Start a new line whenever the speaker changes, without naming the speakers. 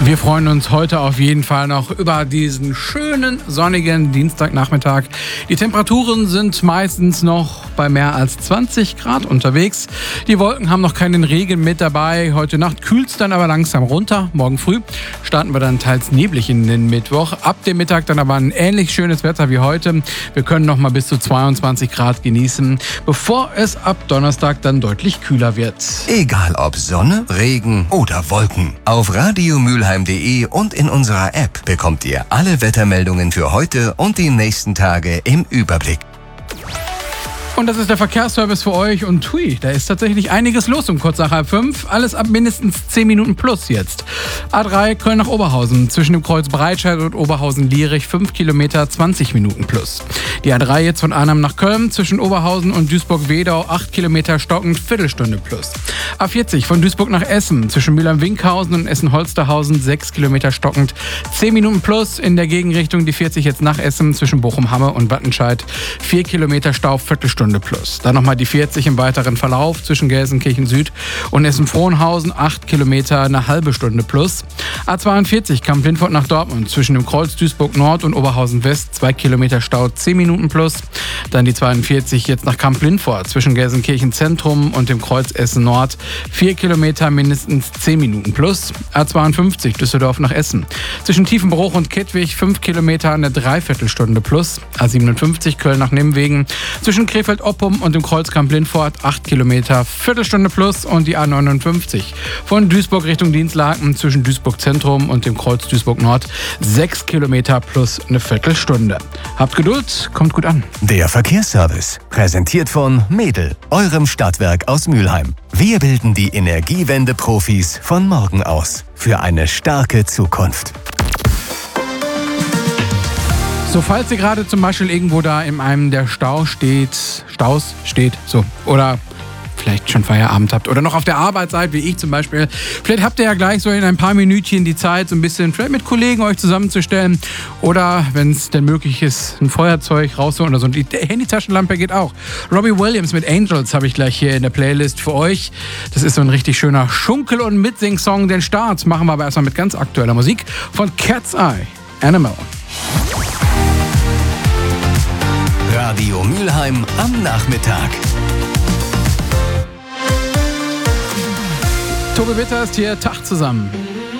Wir freuen uns heute auf jeden Fall noch über diesen schönen sonnigen Dienstagnachmittag. Die Temperaturen sind meistens noch bei mehr als 20 Grad unterwegs. Die Wolken haben noch keinen Regen mit dabei. Heute Nacht kühlt es dann aber langsam runter. Morgen früh starten wir dann teils neblig in den Mittwoch. Ab dem Mittag dann aber ein ähnlich schönes Wetter wie heute. Wir können noch mal bis zu 22 Grad genießen, bevor es ab Donnerstag dann deutlich kühler wird.
Egal ob Sonne, Regen oder Wolken. Auf radiomülheim.de und in unserer App bekommt ihr alle Wettermeldungen für heute und die nächsten Tage im Überblick.
Und das ist der Verkehrsservice für euch und tui, da ist tatsächlich einiges los um kurz nach 4:30. Alles ab mindestens 10 Minuten plus jetzt. A3 Köln nach Oberhausen, zwischen dem Kreuz Breitscheid und Oberhausen-Lierich 5 Kilometer 20 Minuten plus. Die A3 jetzt von Arnhem nach Köln, zwischen Oberhausen und Duisburg-Wedau 8 Kilometer stockend, Viertelstunde plus. A40 von Duisburg nach Essen, zwischen Mülheim-Winkhausen und Essen-Holsterhausen 6 Kilometer stockend, 10 Minuten plus. In der Gegenrichtung die 40 jetzt nach Essen, zwischen Bochum-Hamme und Wattenscheid 4 Kilometer Stau, Viertelstunde plus. Dann nochmal die 40 im weiteren Verlauf zwischen Gelsenkirchen Süd und Essen-Frohnhausen 8 Kilometer, eine halbe Stunde plus. A42 Kamp-Lindfort nach Dortmund, zwischen dem Kreuz Duisburg Nord und Oberhausen West 2 Kilometer Stau, 10 Minuten plus. Dann die 42 jetzt nach Kamp-Lindfort, zwischen Gelsenkirchen Zentrum und dem Kreuz Essen Nord 4 Kilometer, mindestens 10 Minuten plus. A52 Düsseldorf nach Essen, zwischen Tiefenbruch und Kettwig 5 Kilometer, eine Dreiviertelstunde plus. A57 Köln nach Nimwegen, zwischen Krefeld-Oppum und dem Kreuz Kamp-Lindfort 8 Kilometer, Viertelstunde plus. Und die A59 von Duisburg Richtung Dinslaken, zwischen Duisburg Zentrum und dem Kreuz Duisburg Nord 6 Kilometer plus eine Viertelstunde. Habt Geduld, kommt gut an.
Der Verkehrsservice, präsentiert von Medel, eurem Stadtwerk aus Mülheim. Wir bilden die Energiewende-Profis von morgen aus für eine starke Zukunft.
So, falls ihr gerade zum Beispiel irgendwo da in einem der Staus steht, so, oder vielleicht schon Feierabend habt oder noch auf der Arbeit seid, wie ich zum Beispiel, vielleicht habt ihr ja gleich so in ein paar Minütchen die Zeit, so ein bisschen vielleicht mit Kollegen euch zusammenzustellen oder, wenn es denn möglich ist, ein Feuerzeug rausholen oder so. Und die Handytaschenlampe geht auch. Robbie Williams mit Angels habe ich gleich hier in der Playlist für euch. Das ist so ein richtig schöner Schunkel- und Mitsing-Song. Den Start machen wir aber erstmal mit ganz aktueller Musik von Cat's Eye, Animal.
Radio Mülheim am Nachmittag.
Tobi Witter ist hier, Tag zusammen.